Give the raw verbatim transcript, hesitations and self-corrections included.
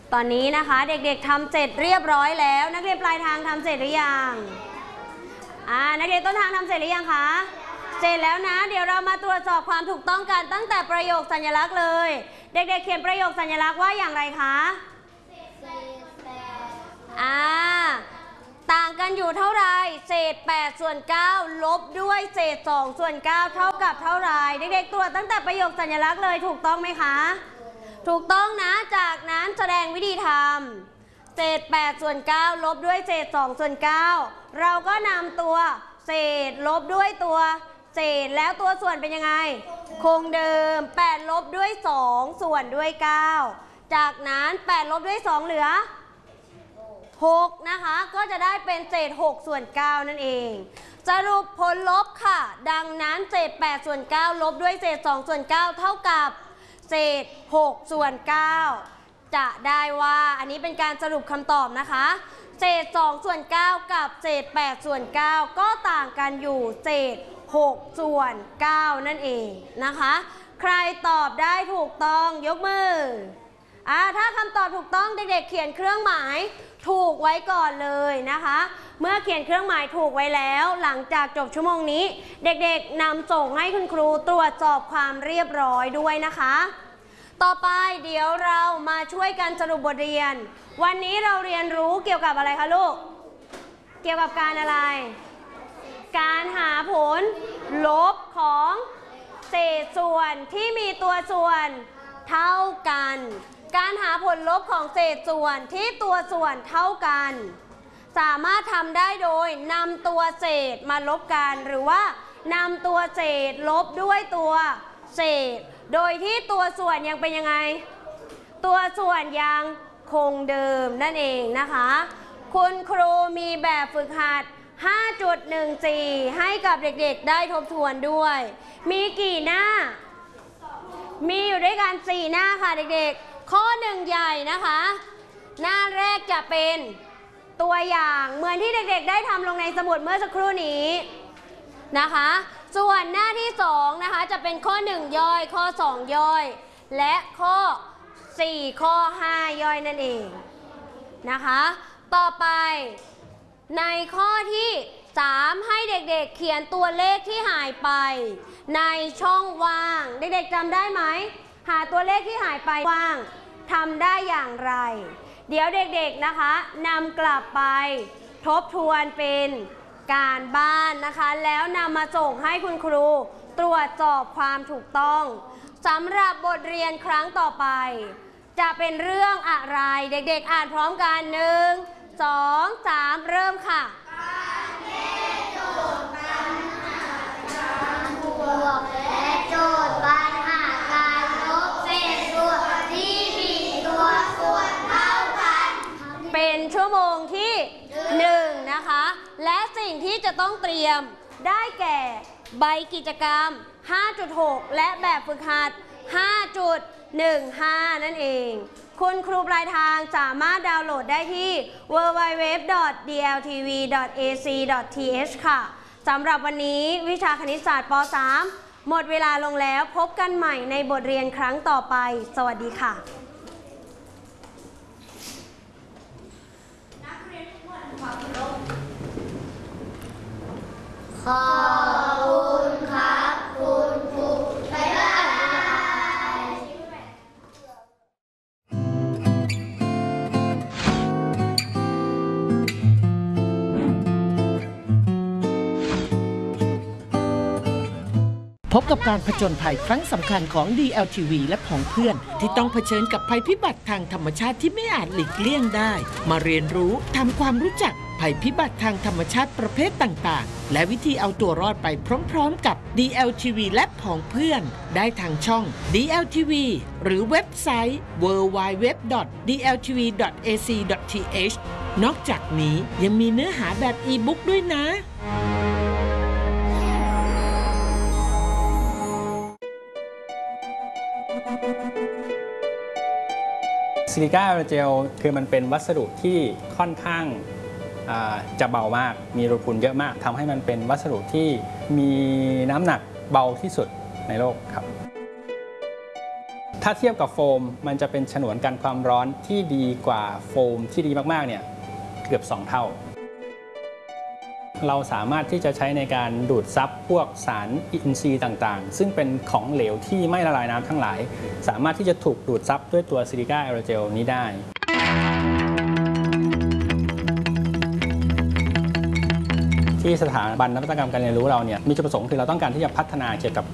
ตอนนี้นะคะเด็กๆทำเสร็จเรียบร้อยแล้วนักเรียนปลายทางทำเสร็จหรือยังอ่านักเรียนต้นทางทำเสร็จหรือยังคะเสร็จแล้วนะเดี๋ยวเรามาตรวจสอบความถูกต้องกันตั้งแต่ประโยคสัญลักษณ์เลยเด็กๆเขียนประโยคสัญลักษณ์ว่าอย่างไรคะอ่าต่างกันอยู่เท่าไรเศษแปดส่วนเก้าลบด้วยเศษสองส่วนเก้าเท่ากับเท่าไรเด็กๆตรวจตั้งแต่ประโยคสัญลักษณ์เลยถูกต้องไหมคะถูกต้องนะจากนั้นแสดงวิธีทำเศษแปดส่วนเก้าลบด้วยเศษสองส่วนเก้าเราก็นำตัวเศษลบด้วยตัวเศษแล้วตัวส่วนเป็นยังไงคงเดิมแปดลบด้วยสองส่วนด้วยเก้าจากนั้นแปดลบด้วยสองเหลือหกนะคะก็จะได้เป็นเศษหกส่วนเก้านั่นเองสรุปผลลบค่ะดังนั้นเศษแปดส่วนเก้าลบด้วยเศษสองส่วนเก้าเท่ากับเศษหกส่วนเก้าจะได้ว่าอันนี้เป็นการสรุปคำตอบนะคะเศษสองส่วนเก้ากับเศษแปดส่วนเก้าก็ต่างกันอยู่เศษหกส่วนเก้านั่นเองนะคะใครตอบได้ถูกต้องยกมืออ่าถ้าคำตอบถูกต้องเด็กๆเขียนเครื่องหมายถูกไว้ก่อนเลยนะคะเมื่อเขียนเครื่องหมายถูกไว้แล้วหลังจากจบชั่วโมงนี้เด็กๆนำส่งให้คุณครูตรวจสอบความเรียบร้อยด้วยนะคะต่อไปเดี๋ยวเรามาช่วยกันสรุปบทเรียนวันนี้เราเรียนรู้เกี่ยวกับอะไรคะลูกเกี่ยวกับการอะไรการหาผลลบของเศษส่วนที่มีตัวส่วนเท่ากันการหาผลลบของเศษส่วนที่ตัวส่วนเท่ากันสามารถทำได้โดยนำตัวเศษมาลบกันหรือว่านำตัวเศษลบด้วยตัวเศษโดยที่ตัวส่วนยังเป็นยังไงตัวส่วนยังคงเดิมนั่นเองนะคะคุณครูมีแบบฝึกหัด ห้าจุดหนึ่งสี่ ให้กับเด็กๆได้ทบทวนด้วยมีกี่หน้ามีอยู่ด้วยกันสี่หน้าค่ะเด็กๆข้อหนึ่งใหญ่นะคะหน้าแรกจะเป็นตัวอย่างเหมือนที่เด็กๆได้ทำลงในสมุดเมื่อสักครู่นี้นะคะส่วนหน้าที่สองนะคะจะเป็นข้อหนึ่งย่อยข้อสองย่อยและข้อสี่ข้อห้าย่อยนั่นเองนะคะต่อไปในข้อที่สามให้เด็กๆ เ, เขียนตัวเลขที่หายไปในช่องว่างเด็กๆจำได้ไหมหาตัวเลขที่หายไปว่างทำได้อย่างไรเดี๋ยวเด็กๆนะคะนำกลับไปทบทวนเป็นการบ้านนะคะแล้วนำมาส่งให้คุณครูตรวจสอบความถูกต้องสำหรับบทเรียนครั้งต่อไปจะเป็นเรื่องอะไรเด็กๆอ่านพร้อมกันหนึ่งสองสามเริ่มค่ะการแก้โจทย์ปัญหาการบวกและโจทย์ปัญหาการลบเศษส่วนที่มีตัวส่วนเท่ากันเป็นชั่วโมงที่หนึ่งนะคะและสิ่งที่จะต้องเตรียมได้แก่ใบกิจกรรม ห้าจุดหก และแบบฝึกหัด ห้าจุดหนึ่งห้า นั่นเองคุณครูปลายทางสามารถดาวน์โหลดได้ที่ ดับเบิลยู ดับเบิลยู ดับเบิลยู ดอท ดี แอล ที วี ดอท เอ ซี ดอท ที เอช ค่ะสำหรับวันนี้วิชาคณิตศาสตร์ป .สาม หมดเวลาลงแล้วพบกันใหม่ในบทเรียนครั้งต่อไปสวัสดีค่ะนักเรียนทุกคนขอบคุณขอบคุณครับคุณครูบ๊ายบายพบกับการผจญภัยครั้งสำคัญของ ดี แอล ที วี และของเพื่อนที่ต้องเผชิญกับภัยพิบัติทางธรรมชาติที่ไม่อาจหลีกเลี่ยงได้มาเรียนรู้ทำความรู้จักภัยพิบัติทางธรรมชาติประเภทต่างๆและวิธีเอาตัวรอดไปพร้อมๆกับ ดี แอล ที วี และของเพื่อนได้ทางช่อง ดี แอล ที วี หรือเว็บไซต์ ดับเบิลยู ดับเบิลยู ดับเบิลยู ดอท ดี แอล ที วี ดอท เอ ซี ดอท ที เอช นอกจากนี้ยังมีเนื้อหาแบบอีบุ๊กด้วยนะซิลิก้าแอโรเจลคือมันเป็นวัสดุที่ค่อนข้างจะเบามากมีโมเลกุลเยอะมากทำให้มันเป็นวัสดุที่มีน้ำหนักเบาที่สุดในโลกครับถ้าถ้าเทียบกับโฟมมันจะเป็นฉนวนกันความร้อนที่ดีกว่าโฟมที่ดีมากๆเนี่ยเกือบสองเท่าเราสามารถที่จะใช้ในการดูดซับพวกสารอินทรีย์ต่างๆซึ่งเป็นของเหลวที่ไม่ละลายน้ำทั้งหลายสามารถที่จะถูกดูดซับด้วยตัวซิลิก้าแอโรเจลนี้ได้ที่สถาบันนวัตกรรมการเรียนรู้เราเนี่ยมีจุดประสงค์คือเราต้องการที่จะพัฒนาเกี่ยวกับ